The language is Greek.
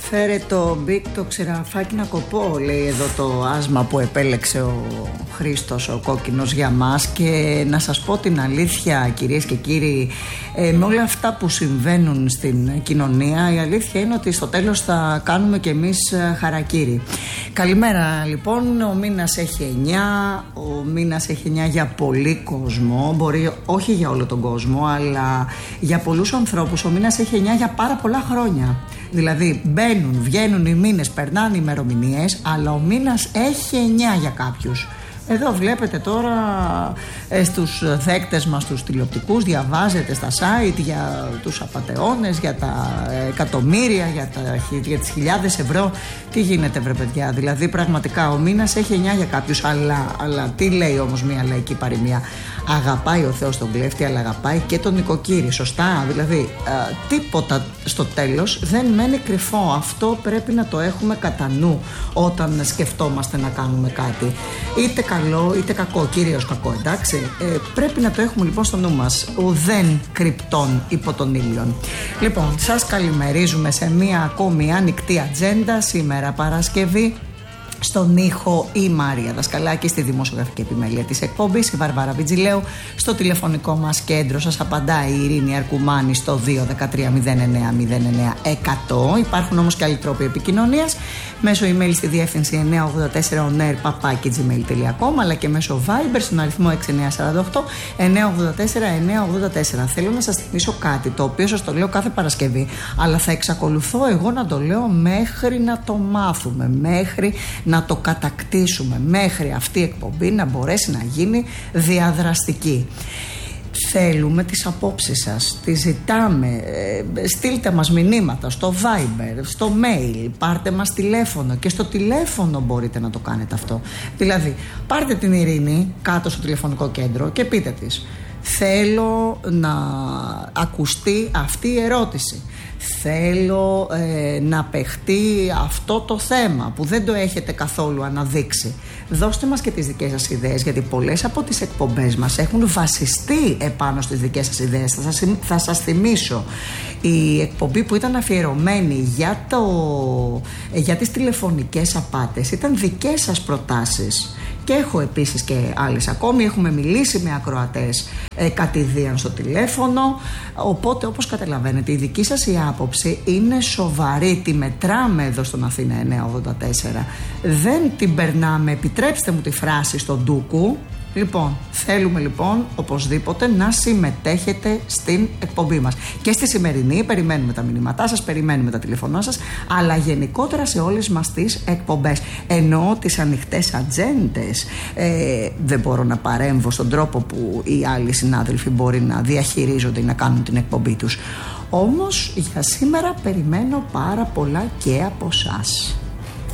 Φέρε το μπικ το ξηραφάκι να κοπώ, λέει εδώ το άσμα που επέλεξε ο Χρήστος ο κόκκινος για μας. Και να σας πω την αλήθεια, κυρίες και κύριοι, με όλα αυτά που συμβαίνουν στην κοινωνία, η αλήθεια είναι ότι στο τέλος θα κάνουμε κι εμείς χαρακίρι. Καλημέρα λοιπόν. Ο μήνας έχει 9. Ο μήνας έχει 9 για πολύ κόσμο. Μπορεί όχι για όλο τον κόσμο, αλλά για πολλούς ανθρώπους ο μήνας έχει 9 για πάρα πολλά χρόνια. Δηλαδή μπαίνουν, βγαίνουν οι μήνες, περνάνε οι ημερομηνίες, αλλά ο μήνας έχει 9 για κάποιους. Εδώ βλέπετε τώρα στους δέκτες μας, τους τηλεοπτικούς, διαβάζετε στα site για τους απατεώνες, για τα εκατομμύρια, για τις χιλιάδες ευρώ. Τι γίνεται βρε παιδιά, δηλαδή πραγματικά ο μήνας έχει 9 για κάποιους, αλλά τι λέει όμως μια λαϊκή παροιμία? Αγαπάει ο Θεός τον κλέφτη, αλλά αγαπάει και τον νοικοκύρη, σωστά? Δηλαδή τίποτα στο τέλος δεν μένει κρυφό. Αυτό πρέπει να το έχουμε κατά νου όταν σκεφτόμαστε να κάνουμε κάτι, είτε καλό είτε κακό, κυρίως κακό, εντάξει. Πρέπει να το έχουμε λοιπόν στο νου μας. Ουδέν κρυπτών υπό τον ήλιον. Λοιπόν, σας καλημερίζουμε σε μία ακόμη ανοιχτή ατζέντα. Σήμερα Παρασκευή. Στον ήχο η Μαρία Δασκαλάκη, στη δημοσιογραφική επιμέλεια της εκπομπής η Βαρβάρα Βιτζιλέου. Στο τηλεφωνικό μας κέντρο σας απαντάει η Ειρήνη Αρκουμάνη στο 213 09 09 100. Υπάρχουν όμως και άλλοι τρόποι επικοινωνίας, μέσω email στη διεύθυνση 984onair@gmail.com, αλλά και μέσω Viber στον αριθμό 6948 984 984. Θέλω να σας θυμίσω κάτι το οποίο σας το λέω κάθε Παρασκευή, αλλά θα εξακολουθώ εγώ να το λέω μέχρι να το μάθουμε, μέχρι να το κατακτήσουμε, μέχρι αυτή η εκπομπή να μπορέσει να γίνει διαδραστική. Θέλουμε τις απόψεις σας, τις ζητάμε, στείλτε μας μηνύματα στο Viber, στο mail, πάρτε μας τηλέφωνο, και στο τηλέφωνο μπορείτε να το κάνετε αυτό. Δηλαδή πάρτε την Ειρήνη κάτω στο τηλεφωνικό κέντρο και πείτε της: θέλω να ακουστεί αυτή η ερώτηση, θέλω να παιχτεί αυτό το θέμα που δεν το έχετε καθόλου αναδείξει. Δώστε μας και τις δικές σας ιδέες, γιατί πολλές από τις εκπομπές μας έχουν βασιστεί επάνω στις δικές σας ιδέες. Θα σας θυμίσω η εκπομπή που ήταν αφιερωμένη για τις τηλεφωνικές απάτες. Ήταν δικές σας προτάσεις. Και έχω επίσης και άλλες ακόμη. Έχουμε μιλήσει με ακροατές κατηδίαν στο τηλέφωνο. Οπότε, όπως καταλαβαίνετε, η δική σας η άποψη είναι σοβαρή. Τη μετράμε εδώ στον Αθήνα 984. Δεν την περνάμε, επιτρέψτε μου τη φράση, στον ντούκου. Λοιπόν, θέλουμε λοιπόν οπωσδήποτε να συμμετέχετε στην εκπομπή μας. Και στη σημερινή περιμένουμε τα μηνύματά σας, περιμένουμε τα τηλεφωνά σας, αλλά γενικότερα σε όλες μας τις εκπομπές. Εννοώ τις ανοιχτές ατζέντες. Δεν μπορώ να παρέμβω στον τρόπο που οι άλλοι συνάδελφοι μπορεί να διαχειρίζονται ή να κάνουν την εκπομπή τους. Όμως για σήμερα περιμένω πάρα πολλά και από εσάς.